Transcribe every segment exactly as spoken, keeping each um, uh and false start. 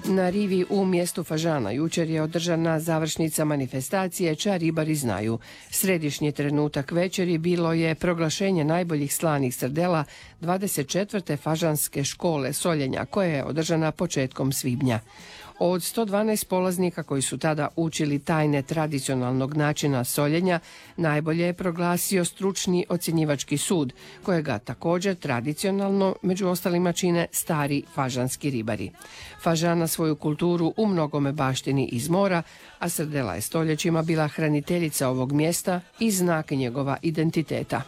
Na rivi u mjestu Fažana jučer je održana završnica manifestacije Ča ribari znaju. Središnji trenutak večeri bilo je proglašenje najboljih slanih srdela dvadeset četvrte Fažanske škole soljenja koja je održana početkom svibnja. Od sto dvanaest polaznika koji su tada učili tajne tradicionalnog načina soljenja, najbolje je proglasio stručni ocjenjivački sud, kojega također tradicionalno među ostalima čine stari fažanski ribari. Fažana svoju kulturu u mnogome baštini iz mora, a srdela je stoljećima bila hraniteljica ovog mjesta i znak njegova identiteta.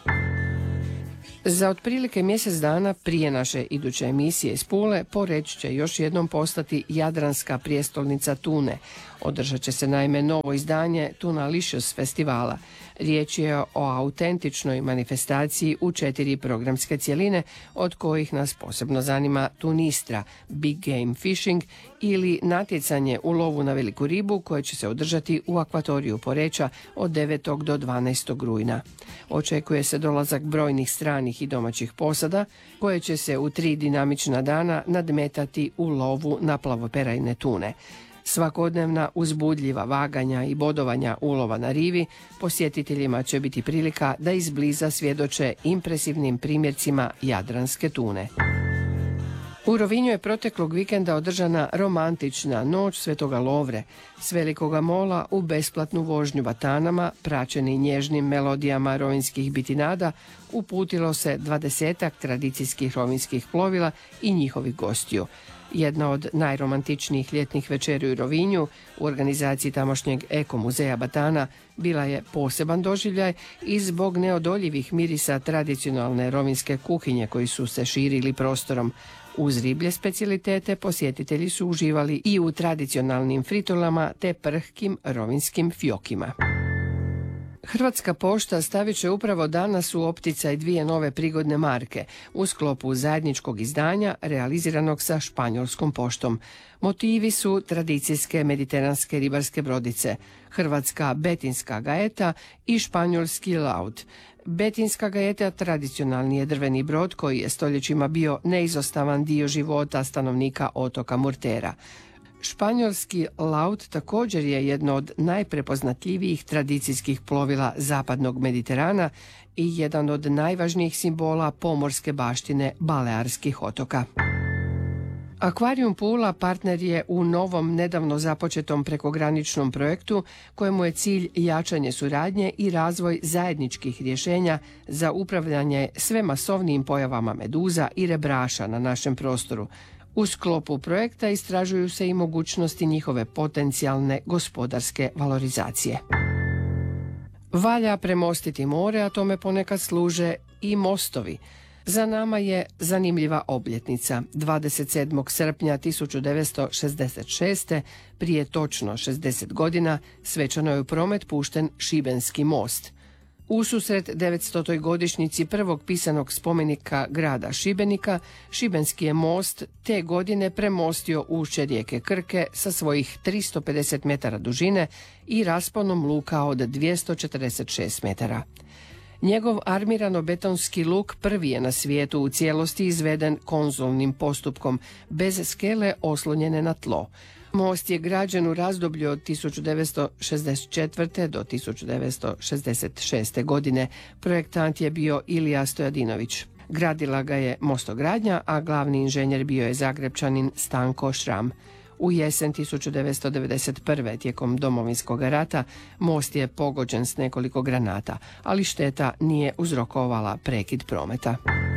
Za otprilike mjesec dana prije naše iduće emisije iz Pule, Poreč će još jednom postati jadranska prijestolnica tune. Održat će se naime novo izdanje Tunalicious festivala. Riječ je o autentičnoj manifestaciji u četiri programske cjeline, od kojih nas posebno zanima Tunistra, Big Game Fishing ili natjecanje u lovu na veliku ribu koje će se održati u akvatoriju Poreča od devetog do dvanaestog rujna. Očekuje se dolazak brojnih stranih i domaćih posada koje će se u tri dinamična dana nadmetati u lovu na plavoperajne tune. Svakodnevna uzbudljiva vaganja i bodovanja ulova na rivi posjetiteljima će biti prilika da izbliza svjedoče impresivnim primjercima jadranske tune. U Rovinju je proteklog vikenda održana romantična noć Svetoga Lovre s Velikoga mola u besplatnu vožnju batanama, praćeni nježnim melodijama rovinskih bitinada, uputilo se dvadesetak tradicijskih rovinskih plovila i njihovih gostiju. Jedna od najromantičnijih ljetnih večeri u Rovinju u organizaciji tamošnjeg Eko-muzeja Batana bila je poseban doživljaj i zbog neodoljivih mirisa tradicionalne rovinske kuhinje koji su se širili prostorom. Uz riblje specijalitete posjetitelji su uživali i u tradicionalnim fritolama te prhkim rovinskim fjokima. Hrvatska pošta stavit će upravo danas u opticaj dvije nove prigodne marke u sklopu zajedničkog izdanja realiziranog sa španjolskom poštom. Motivi su tradicijske mediteranske ribarske brodice, hrvatska betinska gaeta i španjolski laut. Betinska gajeta tradicionalni je drveni brod koji je stoljećima bio neizostavan dio života stanovnika otoka Murtera. Španjolski laut također je jedno od najprepoznatljivijih tradicijskih plovila zapadnog Mediterana i jedan od najvažnijih simbola pomorske baštine Balearskih otoka. Akvarijum Pula partner je u novom nedavno započetom prekograničnom projektu kojemu je cilj jačanje suradnje i razvoj zajedničkih rješenja za upravljanje sve masovnijim pojavama meduza i rebraša na našem prostoru. U sklopu projekta istražuju se i mogućnosti njihove potencijalne gospodarske valorizacije. Valja premostiti more, a tome ponekad služe i mostovi. Za nama je zanimljiva obljetnica. dvadeset sedmog srpnja tisuću devetsto šezdeset šeste. prije točno šezdeset godina, svečano je u promet pušten Šibenski most. Ususret devetstotoj godišnjici prvog pisanog spomenika grada Šibenika, Šibenski je most te godine premostio ušće rijeke Krke sa svojih tristo pedeset metara dužine i rasponom luka od dvjesto četrdeset šest metara. Njegov armirano-betonski luk prvi je na svijetu u cijelosti izveden konzolnim postupkom, bez skele oslonjene na tlo. Most je građen u razdoblju od tisuću devetsto šezdeset četvrte. do tisuću devetsto šezdeset šeste. godine. Projektant je bio Ilija Stojadinović. Gradila ga je Mostogradnja, a glavni inženjer bio je Zagrepčanin Stanko Šram. U jesen tisuću devetsto devedeset prve. tijekom Domovinskog rata most je pogođen s nekoliko granata, ali šteta nije uzrokovala prekid prometa.